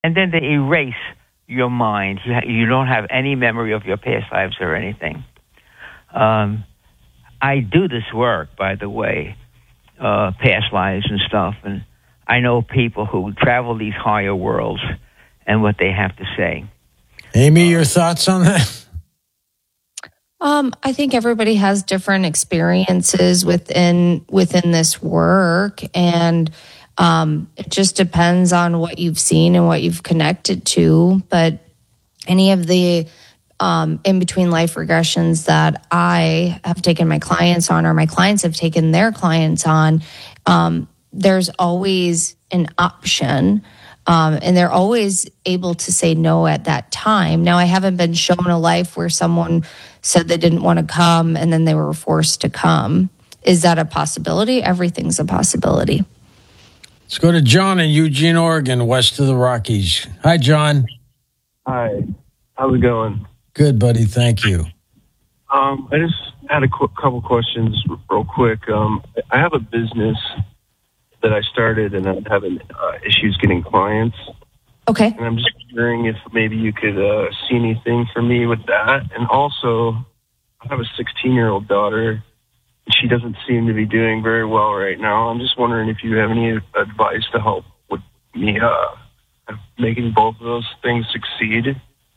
and then they erase your mind. You don't have any memory of your past lives or anything. I do this work, by the way, past lives and stuff, and I know people who travel these higher worlds and what they have to say. Amy, your thoughts on that? I think everybody has different experiences within this work, and it just depends on what you've seen and what you've connected to. But any of the in between life regressions that I have taken my clients on, or my clients have taken their clients on, there's always an option. And they're always able to say no at that time. Now, I haven't been shown a life where someone said they didn't want to come and then they were forced to come. Is that a possibility? Everything's a possibility. Let's go to John in Eugene, Oregon, west of the Rockies. Hi, John. Hi. How's it going? Good, buddy. Thank you. I just had a couple questions real quick. I have a business that I started, and I'm having issues getting clients. Okay. And I'm just wondering if maybe you could see anything for me with that. And also, I have a 16-year-old daughter. She doesn't seem to be doing very well right now. I'm just wondering if you have any advice to help with me making both of those things succeed.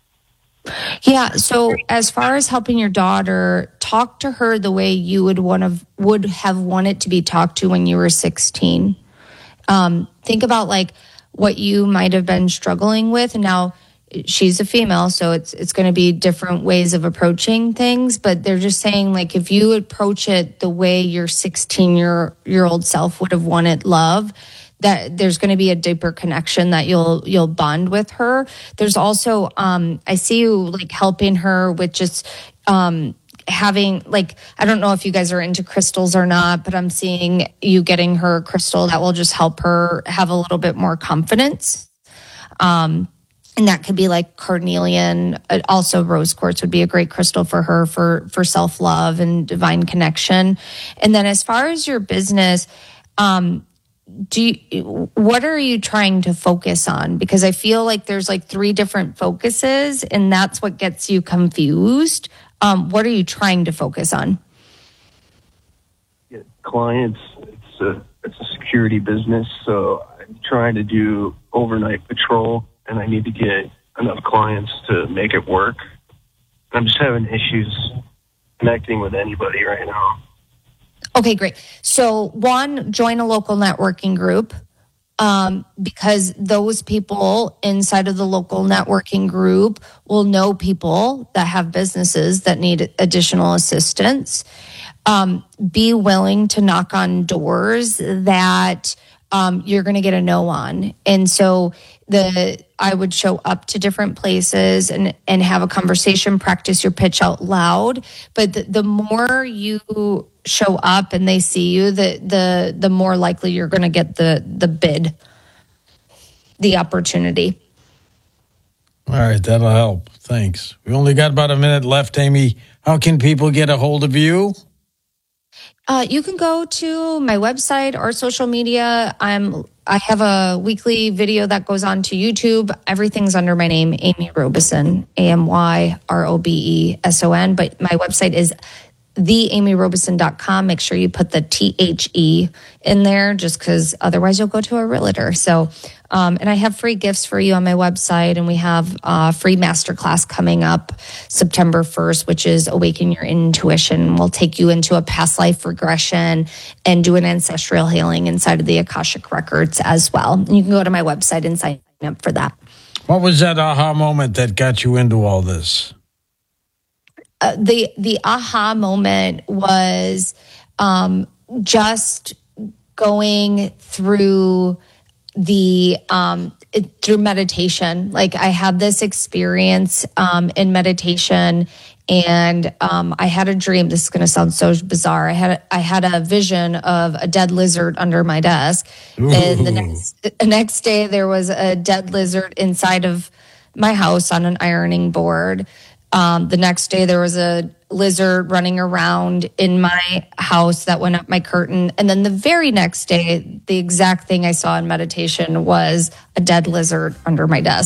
Yeah. So as far as helping your daughter, talk to her the way you would have wanted to be talked to when you were 16. Think about like what you might have been struggling with. Now, she's a female, so it's going to be different ways of approaching things. But they're just saying, like, if you approach it the way your 16-year-old self would have wanted love, that there's going to be a deeper connection that you'll bond with her. There's also I see you like helping her with just having, like, I don't know if you guys are into crystals or not, but I'm seeing you getting her a crystal that will just help her have a little bit more confidence. And that could be like carnelian. Also, rose quartz would be a great crystal for her for self-love and divine connection. And then as far as your business, what are you trying to focus on? Because I feel like there's like 3 different focuses, and that's what gets you confused. What are you trying to focus on? Clients. It's a security business, so I'm trying to do overnight patrol, and I need to get enough clients to make it work. I'm just having issues connecting with anybody right now. Okay, great. So 1, join a local networking group, because those people inside of the local networking group will know people that have businesses that need additional assistance. Be willing to knock on doors that you're going to get a no on. And so I would show up to different places and have a conversation, practice your pitch out loud. But the more you show up and they see you, the more likely you're going to get the bid, the opportunity. All right, that'll help. Thanks. We only got about a minute left, Amy. How can people get a hold of you? You can go to my website or social media. I have a weekly video that goes on to YouTube. Everything's under my name, Amy Robeson, AMYROBESON. But my website is theamyrobeson.com. Make sure you put the THE in there, just because otherwise you'll go to a realtor. So, and I have free gifts for you on my website, and we have a free masterclass coming up September 1st, which is Awaken Your Intuition. We'll take you into a past life regression and do an ancestral healing inside of the Akashic Records as well. And you can go to my website and sign up for that. What was that aha moment that got you into all this? The aha moment was just going through through meditation. Like, I had this experience in meditation, and I had a dream. This is going to sound so bizarre. I had a vision of a dead lizard under my desk. Ooh. And the next day there was a dead lizard inside of my house on an ironing board. The next day, there was a lizard running around in my house that went up my curtain. And then the very next day, the exact thing I saw in meditation was a dead lizard under my desk.